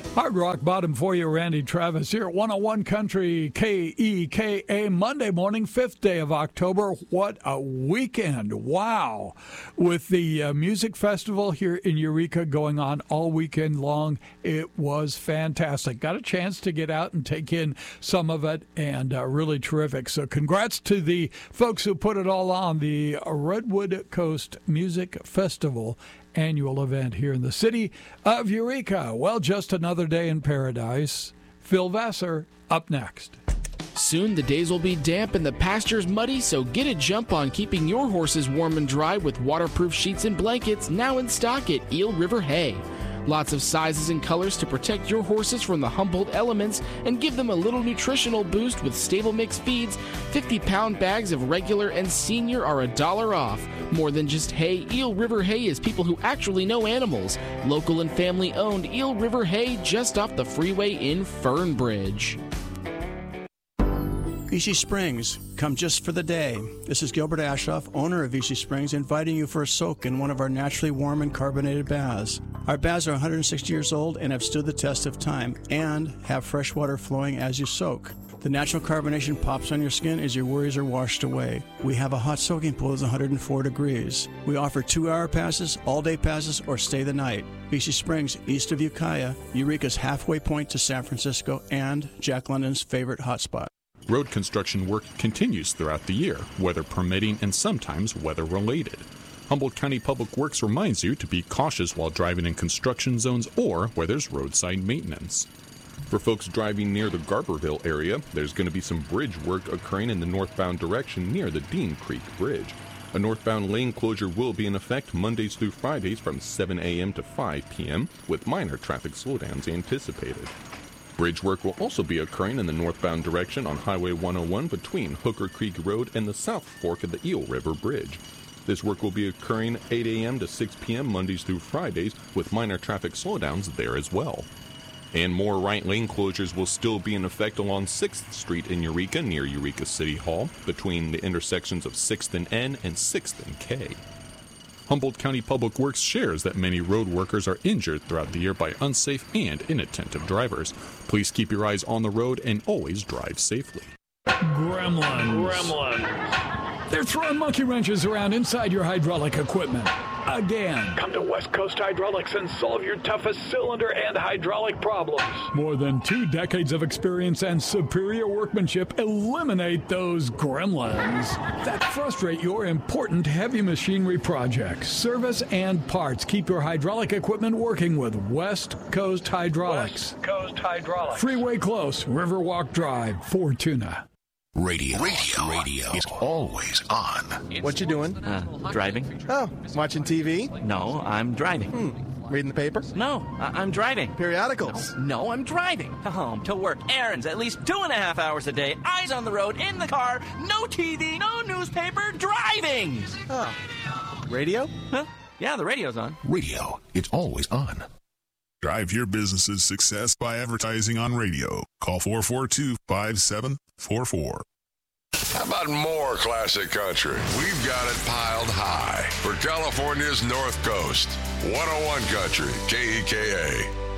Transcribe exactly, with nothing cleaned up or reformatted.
Hard rock bottom for you, Randy Travis here at one oh one Country K E K A, Monday morning, fifth day of October. What a weekend. Wow. With the uh, music festival here in Eureka going on all weekend long, it was fantastic. Got a chance to get out and take in some of it, and uh, really terrific. So congrats to the folks who put it all on, the Redwood Coast Music Festival annual event here in the city of Eureka. Well, just another day in paradise. Phil Vassar up next. Soon the days will be damp and the pastures muddy, so get a jump on keeping your horses warm and dry with waterproof sheets and blankets now in stock at Eel River Hay. Lots of sizes and colors to protect your horses from the Humboldt elements and give them a little nutritional boost with Stable Mix feeds. fifty-pound bags of regular and senior are a dollar off. More than just hay, Eel River Hay is people who actually know animals. Local and family-owned Eel River Hay just off the freeway in Fernbridge. Vichy Springs, come just for the day. This is Gilbert Ashoff, owner of Vichy Springs, inviting you for a soak in one of our naturally warm and carbonated baths. Our baths are one hundred sixty years old and have stood the test of time and have fresh water flowing as you soak. The natural carbonation pops on your skin as your worries are washed away. We have a hot soaking pool that's one hundred four degrees. We offer two-hour passes, all-day passes, or stay the night. Vichy Springs, east of Ukiah, Eureka's halfway point to San Francisco, and Jack London's favorite hotspot. Road construction work continues throughout the year, weather permitting and sometimes weather-related. Humboldt County Public Works reminds you to be cautious while driving in construction zones or where there's roadside maintenance. For folks driving near the Garberville area, there's going to be some bridge work occurring in the northbound direction near the Dean Creek Bridge. A northbound lane closure will be in effect Mondays through Fridays from seven a.m. to five p.m., with minor traffic slowdowns anticipated. Bridge work will also be occurring in the northbound direction on Highway one oh one between Hooker Creek Road and the South Fork of the Eel River Bridge. This work will be occurring eight a.m. to six p.m. Mondays through Fridays, with minor traffic slowdowns there as well. And more right lane closures will still be in effect along sixth Street in Eureka near Eureka City Hall between the intersections of sixth and N and sixth and K. Humboldt County Public Works shares that many road workers are injured throughout the year by unsafe and inattentive drivers. Please keep your eyes on the road and always drive safely. Gremlins. Gremlins. They're throwing monkey wrenches around inside your hydraulic equipment. Again. Come to West Coast Hydraulics and solve your toughest cylinder and hydraulic problems. More than two decades of experience and superior workmanship eliminate those gremlins that frustrate your important heavy machinery projects. Service and parts keep your hydraulic equipment working with West Coast Hydraulics. West Coast Hydraulics. Freeway Close, Riverwalk Drive, Fortuna. Radio. Radio. Radio is always on. What you doing? Uh, driving. Oh, watching T V? No, I'm driving. Hmm. Reading the paper? No, I- I'm driving. Periodicals? No, no, I'm driving. To home, to work, errands, at least two and a half hours a day, eyes on the road, in the car, no T V, no newspaper, driving! Oh. Radio? Huh? Yeah, the radio's on. Radio, it's always on. Drive your business's success by advertising on radio. Call four four two, five seven four four. How about more classic country? We've got it piled high for California's North Coast. one oh one Country, K E K A.